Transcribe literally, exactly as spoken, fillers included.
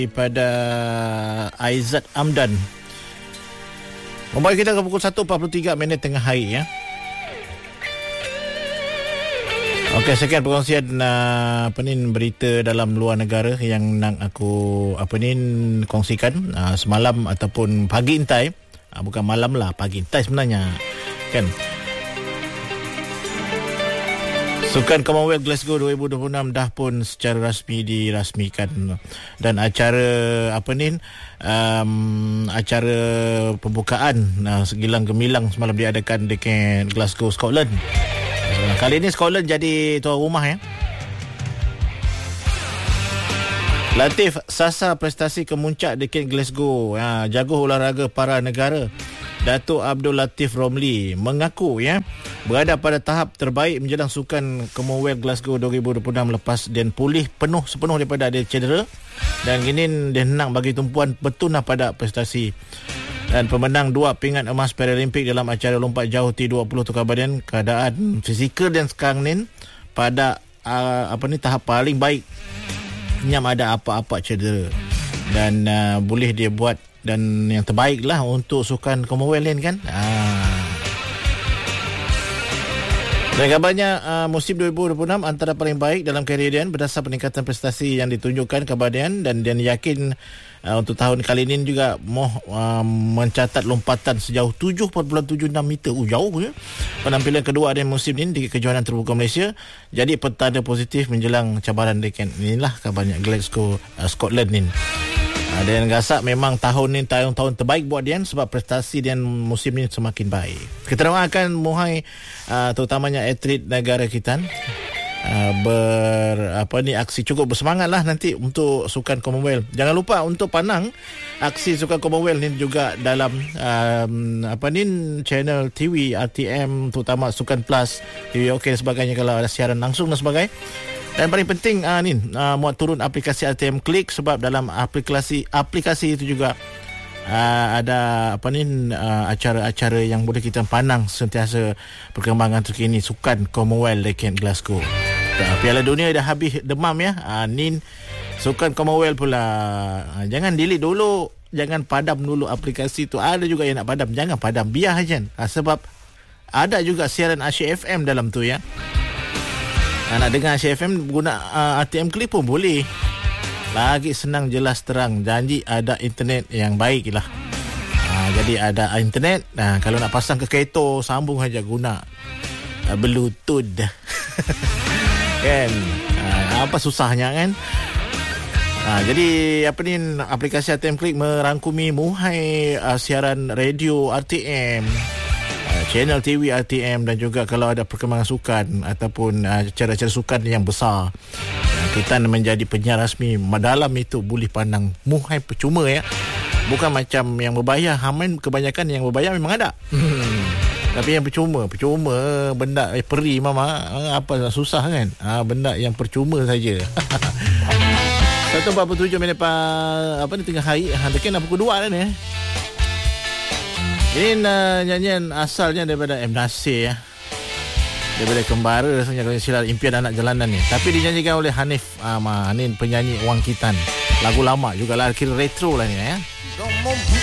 daripada Aizat Amdan. Membawa kita ke pukul satu empat puluh tiga minit tengah hari ya. Okey, sekian perkongsian uh, apa ni berita dalam luar negara yang nak aku apa ni kongsikan uh, semalam ataupun pagi intai. Uh, bukan malam lah, pagi intai sebenarnya. Kan? Sukan Commonwealth Glasgow dua ribu dua puluh enam dah pun secara rasmi dirasmikan, dan acara apa ni um, acara pembukaan uh, segilang gemilang semalam diadakan di Glasgow, Scotland. Uh, kali ini Scotland jadi tuan rumah ya. Latif sasar prestasi kemuncak di Glasgow. Uh, jago olahraga para negara Datuk Abdul Latif Romli mengaku ya berada pada tahap terbaik menjelang Sukan Commonwealth Glasgow dua ribu dua puluh enam lepas dia pulih penuh sepenuh daripada ada cedera, dan kini dia hendak bagi tumpuan bertunah pada prestasi. Dan pemenang dua pingat emas Paralimpik dalam acara lompat jauh T dua puluh tukar badan, keadaan fizikal dan sekarang ni pada uh, apa ni tahap paling baik, nyam ada apa-apa cedera, dan uh, boleh dia buat dan yang terbaik lah untuk Sukan Commonwealth ni kan. Ah. Dan kabarnya uh, musim dua ribu dua puluh enam antara paling baik dalam karier dia berdasar peningkatan prestasi yang ditunjukkan kepada dia, dan dia yakin uh, untuk tahun kali ini juga mau uh, mencatat lompatan sejauh tujuh perpuluhan tujuh enam meter. Oh, jauh ya. Penampilan kedua dia musim ini di kejohanan terbuka Malaysia jadi petanda positif menjelang cabaran dekan. Inilah kabarnya Glasgow, uh, Scotland ni. Ada yang gasak memang tahun ni tahun-tahun terbaik buat dia sebab prestasi dia musim ni semakin baik. Kita doakan muhai uh, terutamanya atlet negara kita uh, ber apa ni aksi cukup bersemangatlah nanti untuk Sukan Commonwealth. Jangan lupa untuk panang aksi Sukan Commonwealth ni juga dalam um, apa ni channel T V R T M, terutama Sukan Plus, T V OK dan sebagainya kalau ada siaran langsung dan sebagainya. Dan paling penting uh, ni uh, muat turun aplikasi R T M Click, sebab dalam aplikasi aplikasi itu juga uh, ada apa ni uh, acara-acara yang boleh kita pandang sentiasa perkembangan terkini Sukan Commonwealth di Glasgow. Uh, Piala Dunia dah habis demam ya. Uh, ni Sukan Commonwealth pula. Uh, jangan delete dulu, jangan padam dulu aplikasi tu. Ada juga yang nak padam, jangan padam, biar aja. Uh, sebab ada juga siaran Asyik F M dalam tu ya. Nak dengar Asyik F M guna uh, R T M Click pun boleh. Lagi senang, jelas, terang. Janji ada internet yang baik lah. Uh, jadi ada internet. Uh, kalau nak pasang ke kereta, sambung saja guna uh, Bluetooth. Kan? Uh, apa susahnya kan? Uh, jadi apa ni aplikasi R T M Click merangkumi muhai uh, siaran radio R T M, channel T V R T M, dan juga kalau ada perkembangan sukan ataupun uh, acara-acara sukan yang besar, uh, kita menjadi penyiar rasmi dalam itu boleh pandang muhai percuma ya. Bukan macam yang berbayar. Haman kebanyakan yang berbayar memang ada. Hmm. Tapi yang percuma, percuma benda eh, peri mama apa susah kan? Ah, benda yang percuma saja. satu empat puluh tujuh minit pa, apa ni tengah hari. Ha dekat nak pukul dua dah ni. Ini uh, nyanyian asalnya daripada M. Nasir ya. Daripada Kembara rasanya kalau silap impian anak jalanan ni. Tapi dinyanyikan oleh Hanif Ahmad. Ini penyanyi Wangkitan. Lagu lama juga lah, kira retro lah ni ya.